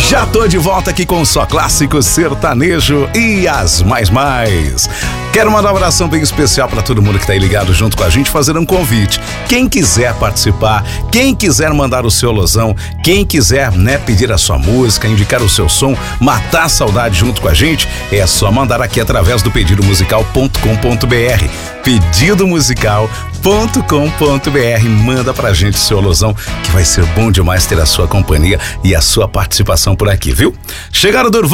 Já tô de volta aqui com Só Clássico Sertanejo e as mais. Quero mandar um abração bem especial para todo mundo que tá aí ligado junto com a gente, fazer um convite. Quem quiser participar, quem quiser mandar o seu alôzão, quem quiser, pedir a sua música, indicar o seu som, matar a saudade junto com a gente, é só mandar aqui através do pedidomusical.com.br. pedidomusical.com.br. Manda pra gente o seu alôzão, que vai ser bom demais ter a sua companhia e a sua participação por aqui, viu? Chegaram, Durval.